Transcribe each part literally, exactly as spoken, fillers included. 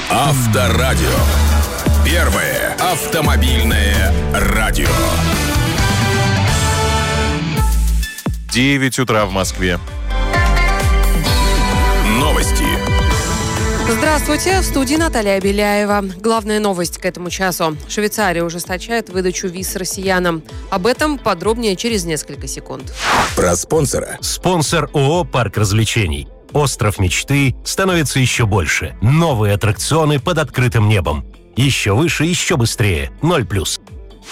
Авторадио. Первое автомобильное радио. девять утра в Москве. Новости. Здравствуйте, в студии Наталья Беляева. Главная новость к этому часу. Швейцария ужесточает выдачу виз россиянам. Об этом подробнее через несколько секунд. Про спонсора. Спонсор ООО «Парк развлечений». Остров мечты становится еще больше. Новые аттракционы под открытым небом. Еще выше, еще быстрее. Ноль плюс.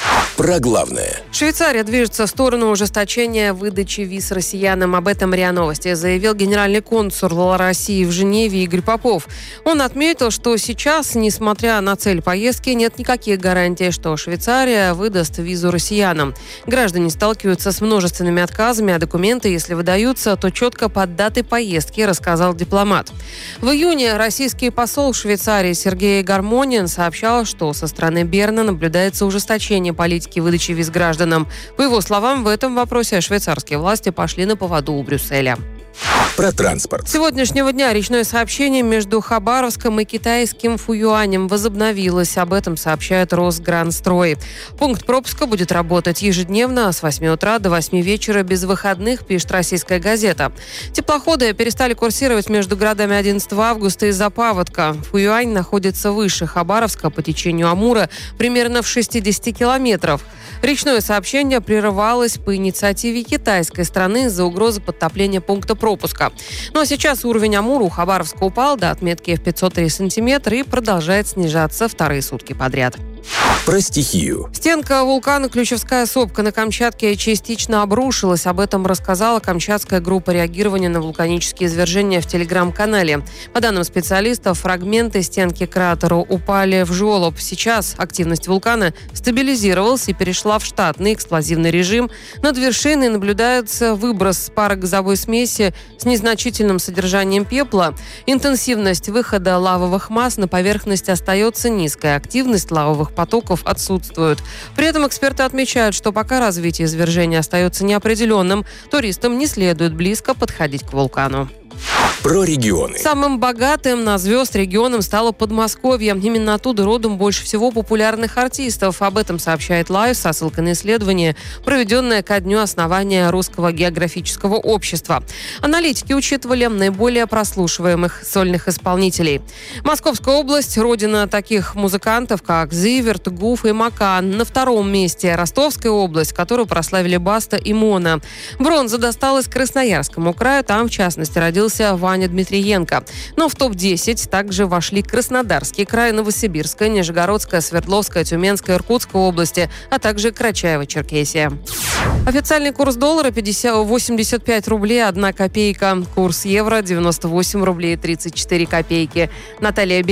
Про главное. Швейцария движется в сторону ужесточения выдачи виз россиянам. Об этом РИА Новости заявил генеральный консул России в Женеве Игорь Попов. Он отметил, что сейчас, несмотря на цель поездки, нет никаких гарантий, что Швейцария выдаст визу россиянам. Граждане сталкиваются с множественными отказами, а документы, если выдаются, то четко под датой поездки, рассказал дипломат. В июне российский посол в Швейцарии Сергей Гармонин сообщал, что со стороны Берна наблюдается ужесточение политики выдачи виз гражданам. По его словам, в этом вопросе швейцарские власти пошли на поводу у Брюсселя. Про транспорт. С сегодняшнего дня речное сообщение между Хабаровском и китайским Фуюанем возобновилось. Об этом сообщает Росгранстрой. Пункт пропуска будет работать ежедневно с восьми утра до восьми вечера без выходных, пишет российская газета. Теплоходы перестали курсировать между городами одиннадцатого августа из-за паводка. Фуюань находится выше Хабаровска по течению Амура примерно в шестидесяти километров. Речное сообщение прерывалось по инициативе китайской страны из-за угрозы подтопления пункта пропуска. Ну а сейчас уровень Амура у Хабаровска упал до отметки в пятьсот три сантиметра и продолжает снижаться вторые сутки подряд. Про стихию. Стенка вулкана Ключевская сопка на Камчатке частично обрушилась. Об этом рассказала Камчатская группа реагирования на вулканические извержения в телеграм-канале. По данным специалистов, фрагменты стенки кратера упали в желоб. Сейчас активность вулкана стабилизировалась и перешла в штатный эксплозивный режим. Над вершиной наблюдается выброс парогазовой смеси с незначительным содержанием пепла. Интенсивность выхода лавовых масс на поверхность остается низкой. Активность лавовых потоков отсутствуют. При этом эксперты отмечают, что пока развитие извержения остается неопределенным, туристам не следует близко подходить к вулкану. Про регионы. Самым богатым на звезд регионом стало Подмосковье. Именно оттуда родом больше всего популярных артистов. Об этом сообщает Лайв со ссылкой на исследование, проведенное ко дню основания Русского географического общества. Аналитики учитывали наиболее прослушиваемых сольных исполнителей. Московская область – родина таких музыкантов, как Зиверт, Гуф и Макан. На втором месте Ростовская область, которую прославили Баста и Мона. Бронза досталась Красноярскому краю. Там, в частности, родился Ваня Дмитриенко. Но в топ десять также вошли Краснодарский край, Новосибирская, Нижегородская, Свердловская, Тюменская, Иркутская области, а также Карачаево-Черкесия. Официальный курс доллара восемьдесят пять рублей одна копейка. Курс евро девяносто восемь рублей тридцать четыре копейки. Наталья